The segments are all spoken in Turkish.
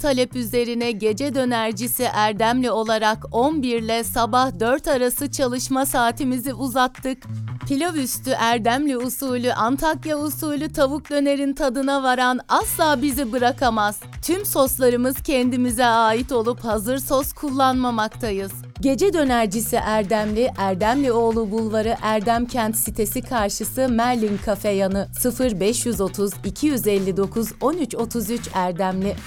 talep üzerine Gece Dönercisi Erdemli olarak 11 ile sabah 4 arası çalışma saatimizi uzattık. Pilav üstü Erdemli usulü, Antakya usulü tavuk dönerin tadına varan asla bizi bırakamaz. Tüm soslarımız kendimize ait olup hazır sos kullanmamaktayız. Gece Dönercisi Erdemli, Erdemlioğlu Bulvarı Erdemkent sitesi karşısı Merlin Kafe yanı 0530 259 1333 Erdemli.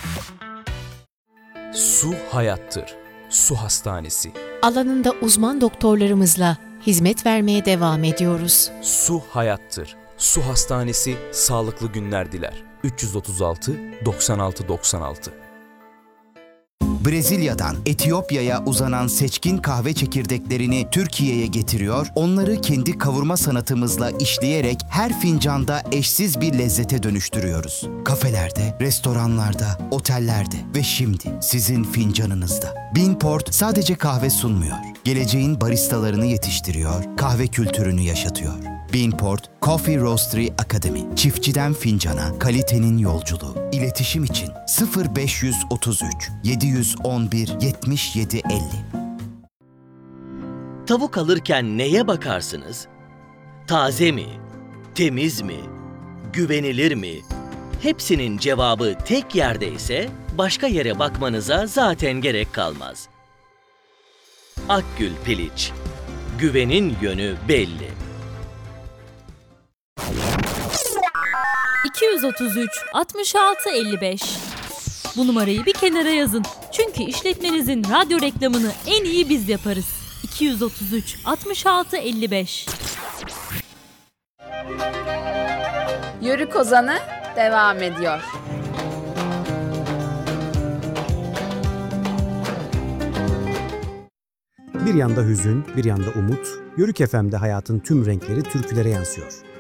Su hayattır. Su Hastanesi. Alanında uzman doktorlarımızla hizmet vermeye devam ediyoruz. Su hayattır. Su Hastanesi sağlıklı günler diler. 336 96 96. Brezilya'dan Etiyopya'ya uzanan seçkin kahve çekirdeklerini Türkiye'ye getiriyor, onları kendi kavurma sanatımızla işleyerek her fincanda eşsiz bir lezzete dönüştürüyoruz. Kafelerde, restoranlarda, otellerde ve şimdi sizin fincanınızda. Beanport sadece kahve sunmuyor, geleceğin baristalarını yetiştiriyor, kahve kültürünü yaşatıyor. Beanport Coffee Roastery Academy. Çiftçiden fincana, kalitenin yolculuğu. İletişim için 0533 711 77 50. Tavuk alırken neye bakarsınız? Taze mi? Temiz mi? Güvenilir mi? Hepsinin cevabı tek yerde ise başka yere bakmanıza zaten gerek kalmaz. Akgül Piliç. Güvenin yönü belli. 233 66 55. Bu numarayı bir kenara yazın. Çünkü işletmenizin radyo reklamını en iyi biz yaparız. 233 66 55. Yörük Ozanı devam ediyor. Bir yanda hüzün, bir yanda umut, Yörük FM'de hayatın tüm renkleri türkülere yansıyor.